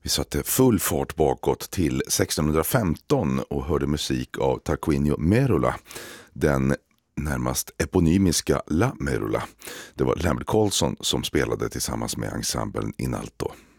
Vi satte full fart bakåt till 1615 och hörde musik av Tarquinio Merula, den närmast eponymiska La Merula. Det var Lambert Carlson som spelade tillsammans med ensemblen in alto.